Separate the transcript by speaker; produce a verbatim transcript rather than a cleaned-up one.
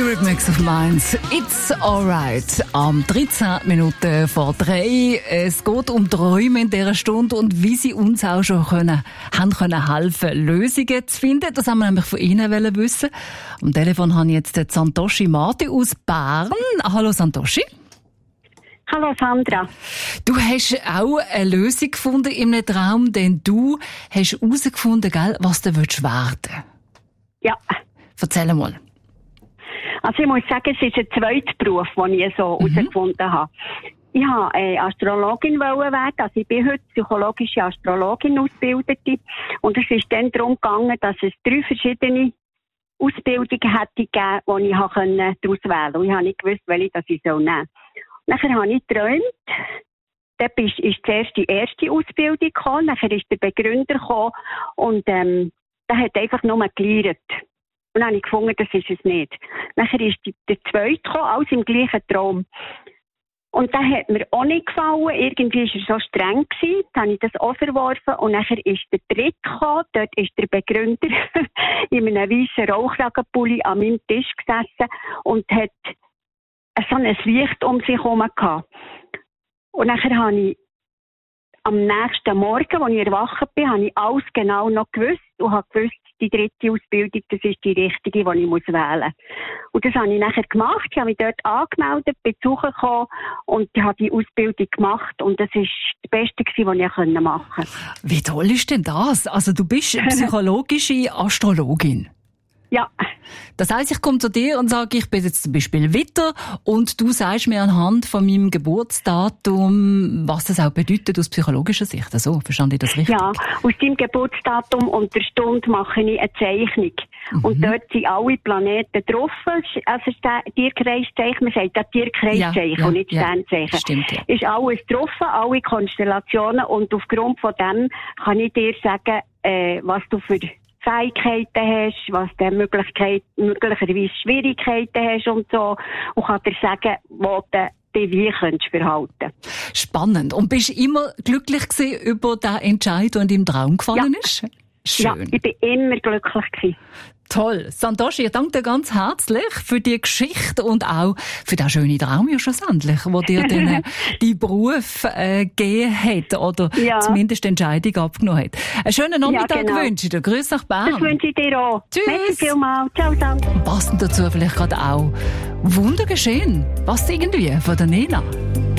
Speaker 1: Eurythmics of Mainz. It's alright. Am dreizehn Minuten vor drei. Es geht um Träume in dieser Stunde und wie sie uns auch schon können, haben können helfen, Lösungen zu finden. Das haben wir nämlich von Ihnen wissen. Am Telefon habe ich jetzt den Santoshi Mati aus Bern. Hallo Santoshi.
Speaker 2: Hallo Sandra.
Speaker 1: Du hast auch eine Lösung gefunden in einem Traum, denn du hast herausgefunden, gell, was du werden willst.
Speaker 2: Ja.
Speaker 1: Erzähl mal.
Speaker 2: Also ich muss sagen, es ist ein zweiter Beruf, den ich so mhm. herausgefunden habe. Ich wollte äh, Astrologin werden, also ich bin heute psychologische Astrologin Ausgebildete. Und es ist dann darum gegangen, dass es drei verschiedene Ausbildungen hätte gegeben, die ich daraus wählen konnte. Und ich habe nicht gewusst, welche das ich nehmen soll. Nachher habe ich geträumt. Dann ist, ist zuerst die erste Ausbildung gekommen, nachher ist der Begründer gekommen und ähm, der hat einfach nur gelehrt. Und dann habe ich gefunden, das ist es nicht. Nachher ist die, der zweite gekommen, alles im gleichen Traum. Und der hat mir auch nicht gefallen. Irgendwie war er so streng gewesen. Dann habe ich das auch verworfen. Und nachher ist der dritte gekommen. Dort ist der Begründer in einem weißen Rauchragenpulli an meinem Tisch gesessen und hat so ein Licht um sich herum gehabt. Und nachher habe ich am nächsten Morgen, als ich erwacht bin, habe ich alles genau noch gewusst und habe gewusst, die dritte Ausbildung, das ist die richtige, die ich muss wählen muss. Und das habe ich nachher gemacht. Ich habe mich dort angemeldet, bin zugekommen und habe die Ausbildung gemacht. Und das war das Beste, was ich machen konnte.
Speaker 1: Wie toll ist denn das? Also du bist psychologische Astrologin.
Speaker 2: Ja.
Speaker 1: Das heisst, ich komme zu dir und sage, ich bin jetzt zum Beispiel Witter und du sagst mir anhand von meinem Geburtsdatum, was das auch bedeutet aus psychologischer Sicht. So, verstand ich das richtig?
Speaker 2: Ja, aus deinem Geburtsdatum und der Stunde mache ich eine Zeichnung. Mhm. Und dort sind alle Planeten drauf. Also das Tierkreiszeichen, man sagt das Tierkreiszeichen ja, ja, und nicht ja, Sternzeichen.
Speaker 1: Stimmt, ja.
Speaker 2: Ist alles drauf, alle Konstellationen und aufgrund von dem kann ich dir sagen, äh, was du für Fähigkeiten hast, was du Möglichkeit, möglicherweise Schwierigkeiten hast und so. Und kann dir sagen, wo du dich wie könntest verhalten.
Speaker 1: Spannend. Und bist du immer glücklich gewesen über den Entscheid, der in deinem Traum gefallen
Speaker 2: ja.
Speaker 1: ist? Schön.
Speaker 2: Ja, ich bin immer glücklich gewesen.
Speaker 1: Toll. Santoshi, ich danke dir ganz herzlich für die Geschichte und auch für den schönen Traum ja schlussendlich, wo dir den, dein Beruf äh, gegeben hat oder ja. zumindest die Entscheidung abgenommen hat. Einen schönen Nachmittag ja, genau. wünsche ich dir. Grüß nach Bern.
Speaker 2: Das wünsche ich dir auch.
Speaker 1: Tschüss.
Speaker 2: Merci vielmals. Ciao, danke.
Speaker 1: Passend dazu vielleicht gerade auch Wundergeschehen. Was irgendwie von der Nena.